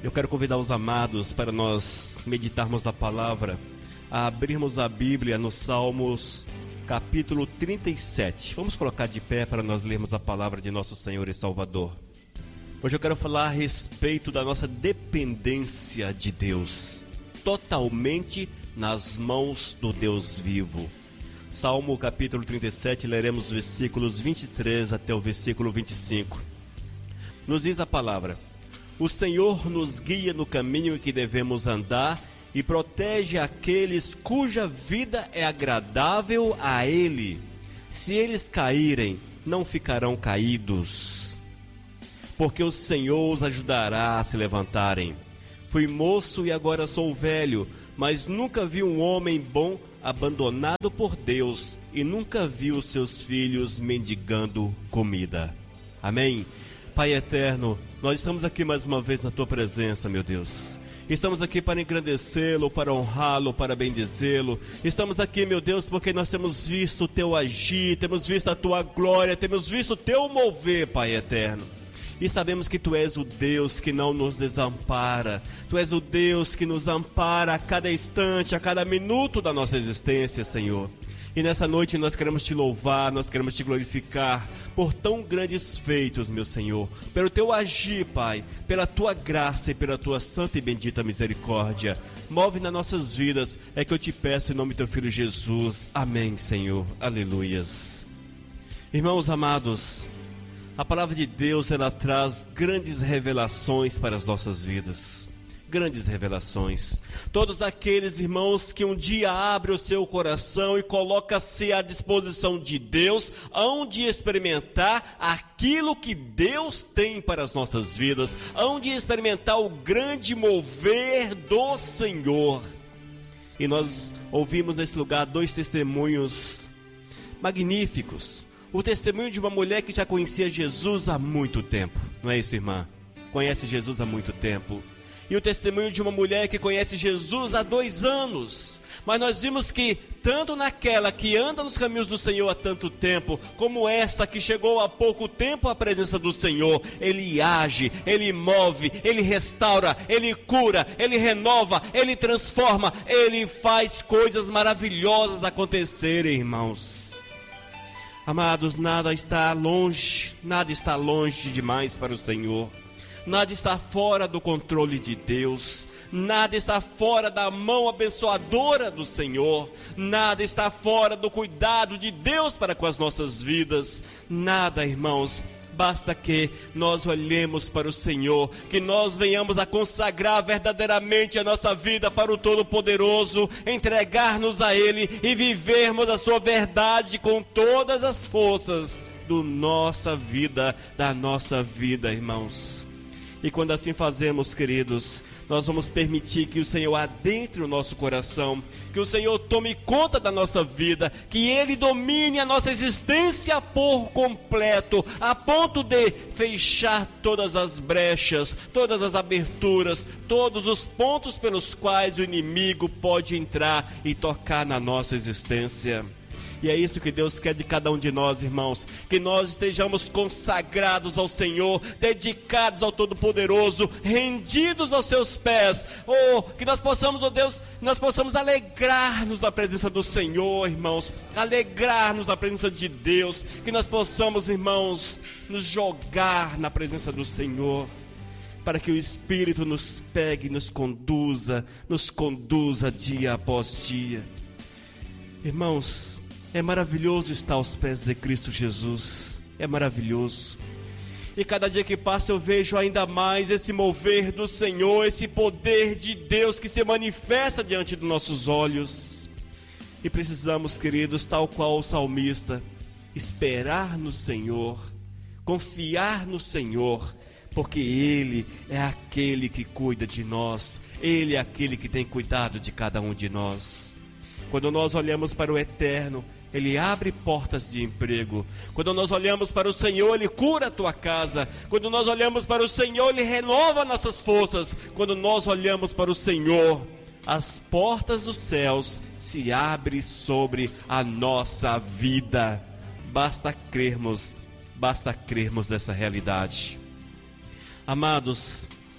Eu quero convidar os amados para nós meditarmos na palavra, a abrirmos a Bíblia no Salmos capítulo 37. Vamos colocar de pé para nós lermos a palavra de nosso Senhor e Salvador. Hoje eu quero falar a respeito da nossa dependência de Deus, totalmente nas mãos do Deus vivo. Salmo capítulo 37, leremos os versículos 23 até o versículo 25. Nos diz a palavra: o Senhor nos guia no caminho em que devemos andar e protege aqueles cuja vida é agradável a Ele. Se eles caírem, não ficarão caídos, porque o Senhor os ajudará a se levantarem. Fui moço e agora sou velho, mas nunca vi um homem bom abandonado por Deus, e nunca vi os seus filhos mendigando comida. Amém? Pai eterno, nós estamos aqui mais uma vez na Tua presença, meu Deus. Estamos aqui para engrandecê-lo, para honrá-lo, para bendizê-lo. Estamos aqui, meu Deus, porque nós temos visto o Teu agir, temos visto a Tua glória, temos visto o Teu mover, Pai eterno. E sabemos que Tu és o Deus que não nos desampara. Tu és o Deus que nos ampara a cada instante, a cada minuto da nossa existência, Senhor. E nessa noite nós queremos Te louvar, nós queremos Te glorificar por tão grandes feitos, meu Senhor, pelo Teu agir, Pai, pela Tua graça e pela Tua santa e bendita misericórdia. Move nas nossas vidas, é que eu Te peço em nome do Teu Filho Jesus. Amém, Senhor. Aleluias. Irmãos amados, a palavra de Deus, ela traz grandes revelações para as nossas vidas. Grandes revelações. Todos aqueles irmãos que um dia abrem o seu coração e colocam-se à disposição de Deus, hão de experimentar aquilo que Deus tem para as nossas vidas, hão de experimentar o grande mover do Senhor. E nós ouvimos nesse lugar dois testemunhos magníficos. O testemunho de uma mulher que já conhecia Jesus há muito tempo. Não é isso, irmã? Conhece Jesus há muito tempo. E o testemunho de uma mulher que conhece Jesus há 2 anos. Mas nós vimos que tanto naquela que anda nos caminhos do Senhor há tanto tempo, como esta que chegou há pouco tempo à presença do Senhor, Ele age, Ele move, Ele restaura, Ele cura, Ele renova, Ele transforma, Ele faz coisas maravilhosas acontecerem, irmãos. Amados, nada está longe demais para o Senhor. Nada está fora do controle de Deus, nada está fora da mão abençoadora do Senhor, nada está fora do cuidado de Deus para com as nossas vidas, nada, irmãos. Basta que nós olhemos para o Senhor, que nós venhamos a consagrar verdadeiramente a nossa vida para o Todo-Poderoso, entregar-nos a Ele e vivermos a sua verdade com todas as forças da nossa vida, irmãos. E quando assim fazemos, queridos, nós vamos permitir que o Senhor adentre o nosso coração, que o Senhor tome conta da nossa vida, que Ele domine a nossa existência por completo, a ponto de fechar todas as brechas, todas as aberturas, todos os pontos pelos quais o inimigo pode entrar e tocar na nossa existência. E é isso que Deus quer de cada um de nós, irmãos, que nós estejamos consagrados ao Senhor, dedicados ao Todo-Poderoso, rendidos aos seus pés, que nós possamos, Deus, nós possamos alegrar-nos na presença do Senhor, irmãos, alegrar-nos na presença de Deus, que nós possamos, irmãos, nos jogar na presença do Senhor, para que o Espírito nos pegue, nos conduza dia após dia. Irmãos, é maravilhoso estar aos pés de Cristo Jesus, é maravilhoso. E cada dia que passa eu vejo ainda mais esse mover do Senhor, esse poder de Deus que se manifesta diante dos nossos olhos. E precisamos, queridos, tal qual o salmista, esperar no Senhor, confiar no Senhor, porque Ele é aquele que cuida de nós, Ele é aquele que tem cuidado de cada um de nós. Quando nós olhamos para o eterno, Ele abre portas de emprego. Quando nós olhamos para o Senhor, Ele cura a tua casa. Quando nós olhamos para o Senhor, Ele renova nossas forças. Quando nós olhamos para o Senhor, as portas dos céus se abrem sobre a nossa vida. Basta crermos nessa realidade. Amados,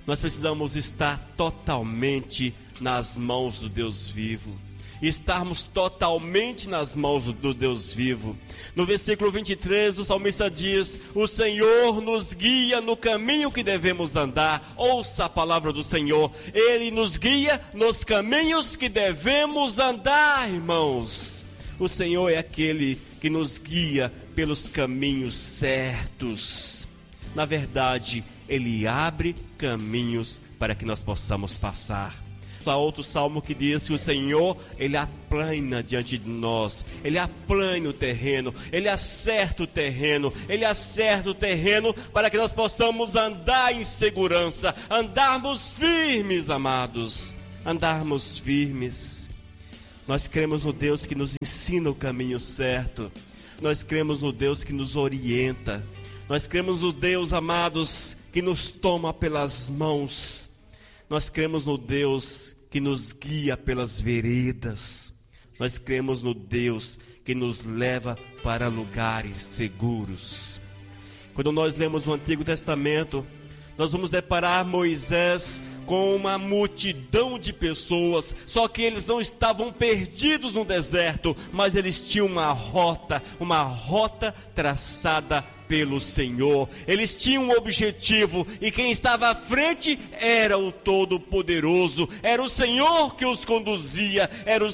Nós precisamos estar totalmente nas mãos do Deus vivo. Estarmos totalmente nas mãos do Deus vivo. No versículo 23, o salmista diz: o Senhor nos guia no caminho que devemos andar. Ouça a palavra do Senhor. Ele nos guia nos caminhos que devemos andar, irmãos. O Senhor é aquele que nos guia pelos caminhos certos. Na verdade, Ele abre caminhos para que nós possamos passar. Há outro salmo que diz que o Senhor, Ele aplana diante de nós, Ele aplana o terreno, Ele acerta o terreno, Ele acerta o terreno para que nós possamos andar em segurança, andarmos firmes, amados, andarmos firmes. Nós cremos no Deus que nos ensina o caminho certo, nós cremos no Deus que nos orienta, nós cremos no Deus, amados, que nos toma pelas mãos. Nós cremos no Deus que nos guia pelas veredas. Nós cremos no Deus que nos leva para lugares seguros. Quando nós lemos o Antigo Testamento, nós vamos deparar Moisés com uma multidão de pessoas, só que eles não estavam perdidos no deserto, mas eles tinham uma rota traçada pelo Senhor. Eles tinham um objetivo, e quem estava à frente era o Todo-Poderoso, era o Senhor que os conduzia,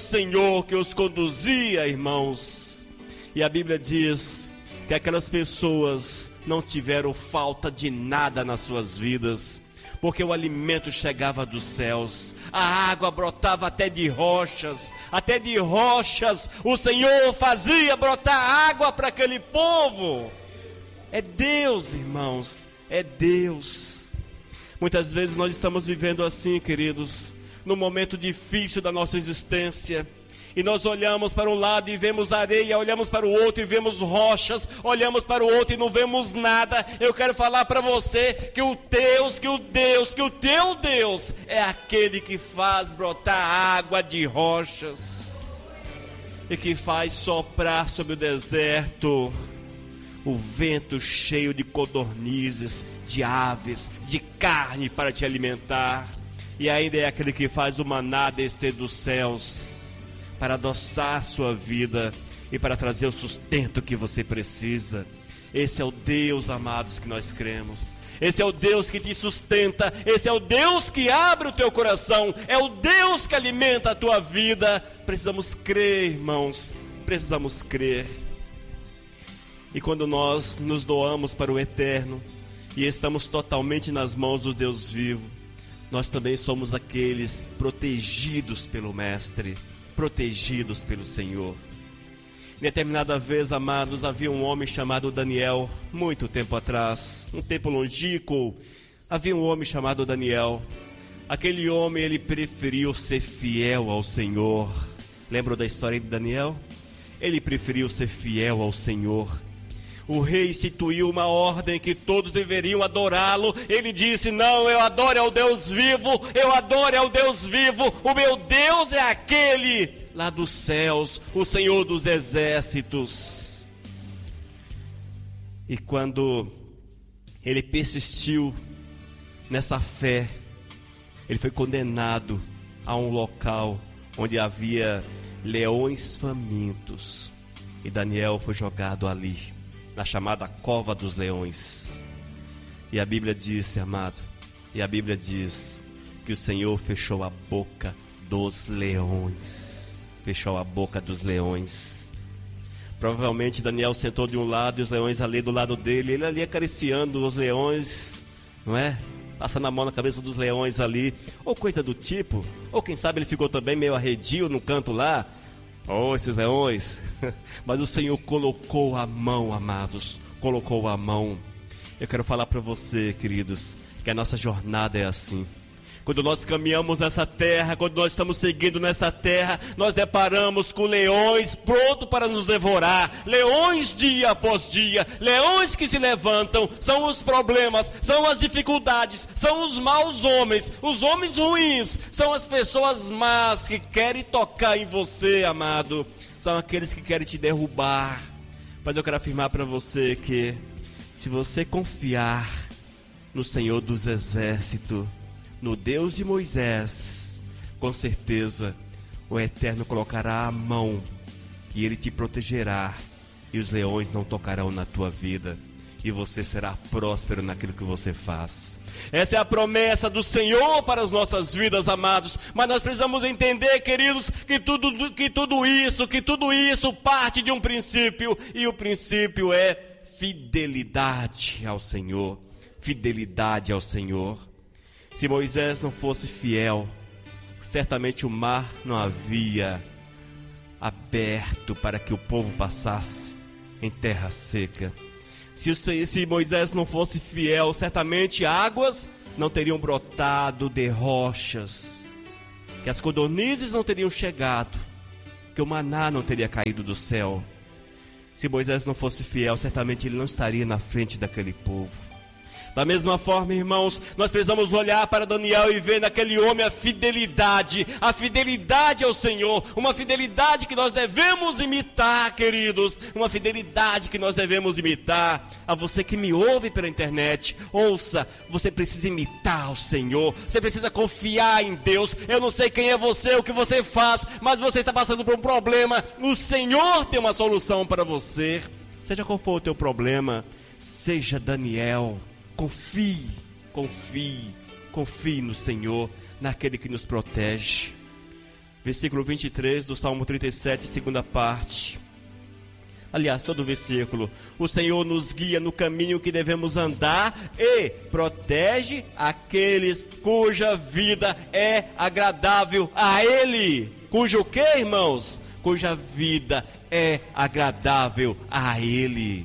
irmãos. E a Bíblia diz que aquelas pessoas não tiveram falta de nada nas suas vidas, porque o alimento chegava dos céus, a água brotava até de rochas, o Senhor fazia brotar água para aquele povo. É Deus, irmãos, é Deus. Muitas vezes nós estamos vivendo assim, queridos, num momento difícil da nossa existência, e nós olhamos para um lado e vemos areia, olhamos para o outro e vemos rochas, olhamos para o outro e não vemos nada. Eu quero falar para você que o teu Deus é aquele que faz brotar água de rochas e que faz soprar sobre o deserto o vento cheio de codornizes, de aves, de carne para te alimentar. E ainda é aquele que faz o maná descer dos céus para adoçar a sua vida e para trazer o sustento que você precisa. Esse é o Deus, amados, que nós cremos. Esse é o Deus que te sustenta. Esse é o Deus que abre o teu coração. É o Deus que alimenta a tua vida. Precisamos crer, irmãos. Precisamos crer. E quando nós nos doamos para o eterno e estamos totalmente nas mãos do Deus vivo, nós também somos aqueles protegidos pelo Mestre, protegidos pelo Senhor. Determinada vez, amados, havia um homem chamado Daniel, muito tempo atrás, um tempo longínquo, havia um homem chamado Daniel. Aquele homem, ele preferiu ser fiel ao Senhor. Lembram da história de Daniel? Ele preferiu ser fiel ao Senhor. O rei instituiu uma ordem que todos deveriam adorá-lo. Ele disse: não, eu adoro ao Deus vivo, o meu Deus é aquele lá dos céus, o Senhor dos exércitos. E quando ele persistiu nessa fé, ele foi condenado a um local onde havia leões famintos, e Daniel foi jogado ali, na chamada cova dos leões. E a Bíblia disse, amado, que o Senhor fechou a boca dos leões. Fechou a boca dos leões. Provavelmente Daniel sentou de um lado e os leões ali do lado dele. Ele ali acariciando os leões, não é? Passando a mão na cabeça dos leões ali, ou coisa do tipo. Ou quem sabe ele ficou também meio arredio no canto lá. Oh, esses leões. Mas o Senhor colocou a mão, amados, colocou a mão. Eu quero falar para você, queridos, que a nossa jornada é assim. Quando nós caminhamos nessa terra, quando nós estamos seguindo nessa terra, nós deparamos com leões prontos para nos devorar. Leões dia após dia, leões que se levantam. São os problemas, são as dificuldades, são os maus homens, os homens ruins. São as pessoas más que querem tocar em você, amado. São aqueles que querem te derrubar. Mas eu quero afirmar para você que se você confiar no Senhor dos Exércitos, no Deus de Moisés, com certeza o Eterno colocará a mão e Ele te protegerá, e os leões não tocarão na tua vida, e você será próspero naquilo que você faz. Essa é a promessa do Senhor para as nossas vidas, amados. Mas nós precisamos entender, queridos, que tudo isso parte de um princípio, e o princípio é fidelidade ao Senhor. Fidelidade ao Senhor. Se Moisés não fosse fiel, certamente o mar não havia aberto para que o povo passasse em terra seca. Se Moisés não fosse fiel, certamente águas não teriam brotado de rochas, que as codornizes não teriam chegado, que o maná não teria caído do céu. Se Moisés não fosse fiel, certamente ele não estaria na frente daquele povo. Da mesma forma, irmãos, nós precisamos olhar para Daniel e ver naquele homem a fidelidade ao Senhor, uma fidelidade que nós devemos imitar, queridos, uma fidelidade que nós devemos imitar. A você que me ouve pela internet, ouça, você precisa imitar o Senhor, você precisa confiar em Deus. Eu não sei quem é você, o que você faz, mas você está passando por um problema, o Senhor tem uma solução para você. Seja qual for o teu problema, seja Daniel. Confie no Senhor, naquele que nos protege. Versículo 23 do Salmo 37, segunda parte. Aliás, todo o versículo. O Senhor nos guia no caminho que devemos andar e protege aqueles cuja vida é agradável a Ele. Cujo que, irmãos? Cuja vida é agradável a Ele.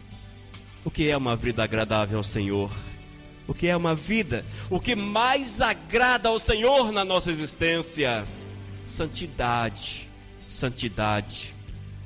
O que é uma vida agradável ao Senhor? O que é uma vida? O que mais agrada ao Senhor na nossa existência? Santidade. Santidade.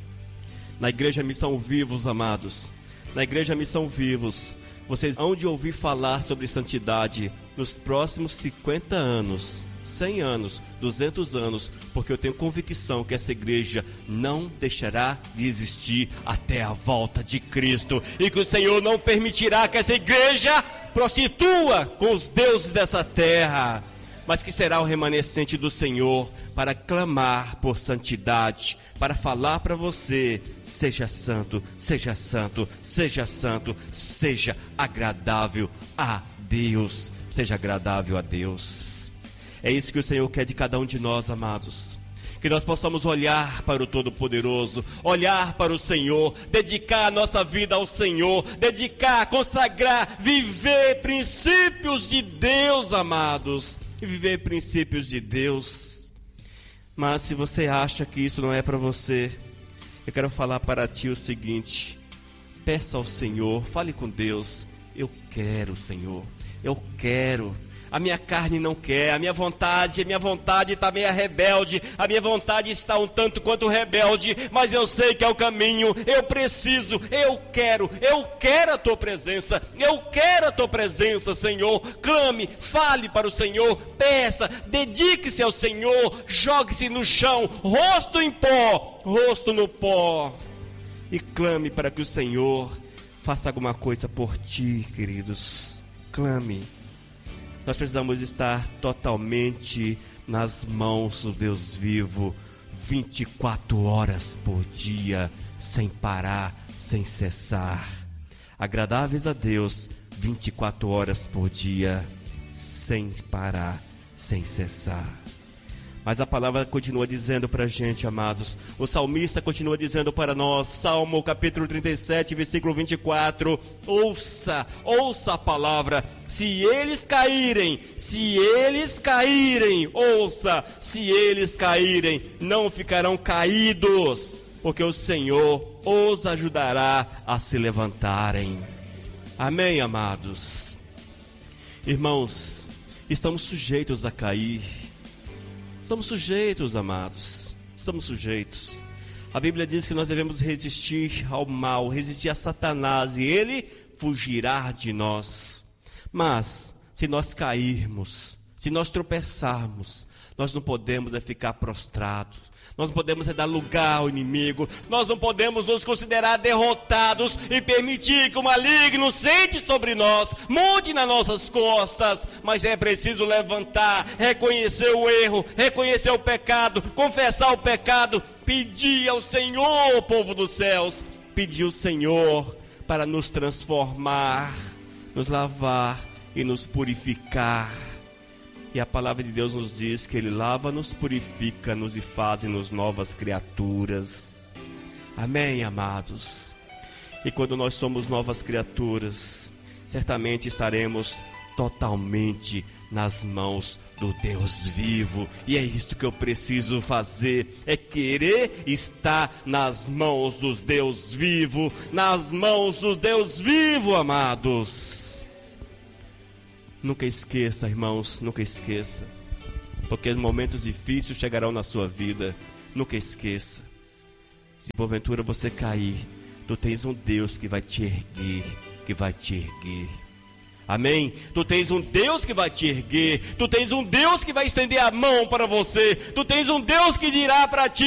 Na Igreja Missão Vivos, amados, na Igreja Missão Vivos, vocês vão de ouvir falar sobre santidade nos próximos 50 anos, 100 anos, 200 anos, porque eu tenho convicção que essa igreja não deixará de existir até a volta de Cristo, e que o Senhor não permitirá que essa igreja prostitua com os deuses dessa terra, mas que será o remanescente do Senhor para clamar por santidade, para falar para você: seja santo, seja santo, seja santo, seja agradável a Deus, seja agradável a Deus. É isso que o Senhor quer de cada um de nós, amados. Que nós possamos olhar para o Todo-Poderoso, olhar para o Senhor, dedicar a nossa vida ao Senhor, dedicar, consagrar, viver princípios de Deus, amados. E viver princípios de Deus. Mas se você acha que isso não é para você, eu quero falar para ti o seguinte: peça ao Senhor, fale com Deus. Eu quero, Senhor, eu quero. A minha carne não quer, a minha vontade está meio rebelde, a minha vontade está um tanto quanto rebelde, mas eu sei que é o caminho, eu preciso, eu quero a tua presença, eu quero a tua presença, Senhor. Clame, fale para o Senhor, peça, dedique-se ao Senhor, jogue-se no chão, rosto em pó, rosto no pó, e clame para que o Senhor faça alguma coisa por ti, queridos. Clame. Nós precisamos estar totalmente nas mãos do Deus vivo, 24 horas por dia, sem parar, sem cessar. Agradáveis a Deus, 24 horas por dia, sem parar, sem cessar. Mas a palavra continua dizendo para a gente, amados, o salmista continua dizendo para nós, Salmo capítulo 37, versículo 24, ouça a palavra, se eles caírem, ouça, se eles caírem, não ficarão caídos, porque o Senhor os ajudará a se levantarem. Amém, amados? Irmãos, estamos sujeitos a cair. Estamos sujeitos, amados, estamos sujeitos. A Bíblia diz que nós devemos resistir ao mal, resistir a Satanás, e ele fugirá de nós. Mas, se nós cairmos, se nós tropeçarmos, nós não podemos ficar prostrados, Nós não podemos dar lugar ao inimigo. Nós não podemos nos considerar derrotados e permitir que o maligno sente sobre nós, monte nas nossas costas. Mas é preciso levantar, reconhecer o erro, reconhecer o pecado, confessar o pecado, pedir ao Senhor, povo dos céus, pedir ao Senhor para nos transformar, nos lavar e nos purificar. E a palavra de Deus nos diz que Ele lava-nos, purifica-nos e faz-nos novas criaturas. Amém, amados? E quando nós somos novas criaturas, certamente estaremos totalmente nas mãos do Deus vivo. E é isso que eu preciso fazer, é querer estar nas mãos dos Deus vivo, nas mãos do Deus vivo, amados. Nunca esqueça, irmãos, nunca esqueça, porque momentos difíceis chegarão na sua vida. Nunca esqueça, se porventura você cair, tu tens um Deus que vai te erguer, que vai te erguer. Amém? Tu tens um Deus que vai te erguer, tu tens um Deus que vai estender a mão para você, tu tens um Deus que dirá para ti: